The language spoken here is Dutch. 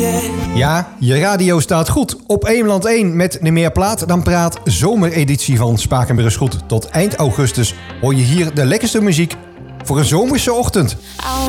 Ja, je radio staat goed. Op Eemland 1 met de Meer Plaat dan Praat zomereditie van Spakenburg Goed. Tot eind augustus hoor je hier de lekkerste muziek voor een zomerse ochtend. I